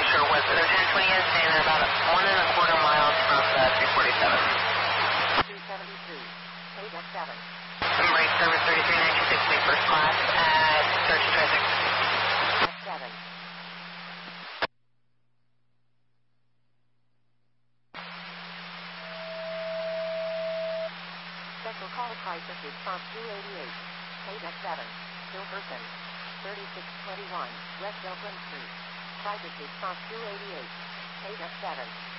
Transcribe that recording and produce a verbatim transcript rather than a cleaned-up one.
Sure, West ten twenty is staying at about one and a quarter miles from the three forty-seven. two seventy-three, eight F seven. Embrace service thirty-three ninety-six, make first class at search traffic. F seven. Special call crisis response two eighty-eight, eight F seven, Silverton, thirty-six twenty-one, West Oakland Street. Crisis response two eighty-eight, eight F seven.